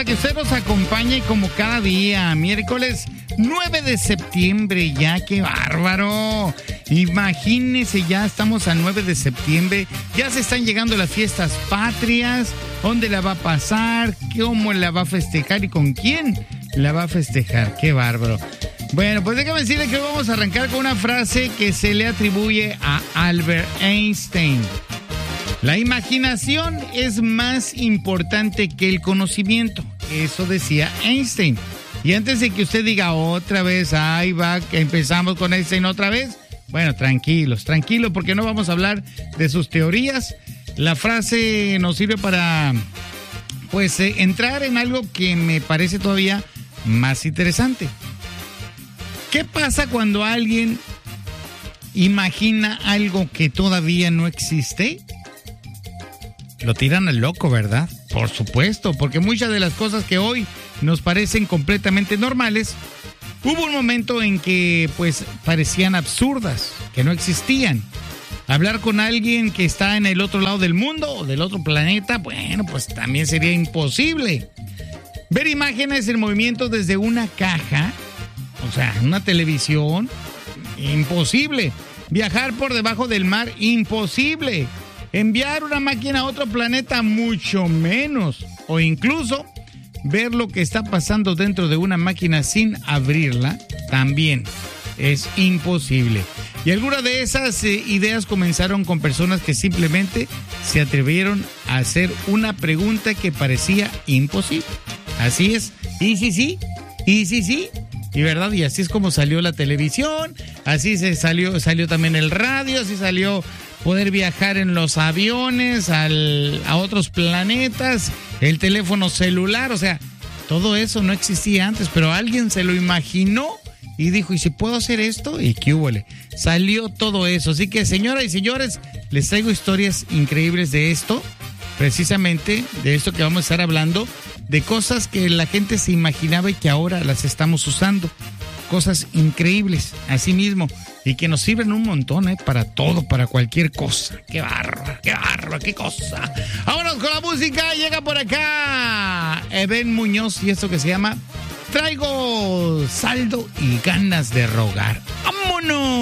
a que usted nos acompañe como cada día. Miércoles 9 de septiembre, ya, qué bárbaro. Imagínense, ya estamos a 9 de septiembre. Ya se están llegando las fiestas patrias. ¿Dónde la va a pasar? ¿Cómo la va a festejar? ¿Y con quién la va a festejar? Qué bárbaro. Bueno, pues déjame decirle que vamos a arrancar con una frase que se le atribuye a Albert Einstein. La imaginación es más importante que el conocimiento. Eso decía Einstein. Y antes de que usted diga otra vez, ahí va, que empezamos con Einstein otra vez. Bueno, tranquilos, porque no vamos a hablar de sus teorías. La frase nos sirve para, pues, entrar en algo que me parece todavía más interesante. ¿Qué pasa cuando alguien imagina algo que todavía no existe? Lo tiran al loco, ¿verdad? Por supuesto, porque muchas de las cosas que hoy nos parecen completamente normales, hubo un momento en que, pues, parecían absurdas, que no existían. Hablar con alguien que está en el otro lado del mundo o del otro planeta, bueno, pues también sería imposible. Ver imágenes en movimiento desde una caja, o sea, una televisión, imposible. Viajar por debajo del mar, imposible. Enviar una máquina a otro planeta, mucho menos. O incluso ver lo que está pasando dentro de una máquina sin abrirla, también es imposible. Y algunas de esas ideas comenzaron con personas que simplemente se atrevieron a hacer una pregunta que parecía imposible. Así es. ¿Y sí? Y verdad, y así es como salió la televisión, así salió también el radio, así salió poder viajar en los aviones a otros planetas, el teléfono celular, o sea, todo eso no existía antes, pero alguien se lo imaginó y dijo, ¿y si puedo hacer esto? Y qué húbole, salió todo eso. Así que, señoras y señores, les traigo historias increíbles de esto, precisamente de esto que vamos a estar hablando, de cosas que la gente se imaginaba y que ahora las estamos usando. Cosas increíbles, así mismo, y que nos sirven un montón, para todo, para cualquier cosa. ¡Qué bárbaro, qué cosa! Vámonos con la música, llega por acá Eben Muñoz y esto que se llama Traigo saldo y ganas de rogar. ¡Vámonos!